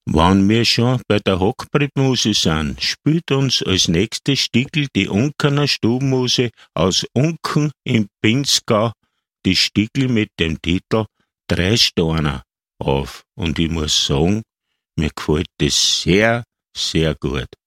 Wenn wir schon bei der Hackbrettmuse sind, spielt uns als nächstes Stickel die Unkener Stubenmuse aus Unken im Pinzgau die Stickel mit dem Titel Dreisteiner auf. Und ich muss sagen, mir gefällt das sehr, sehr gut.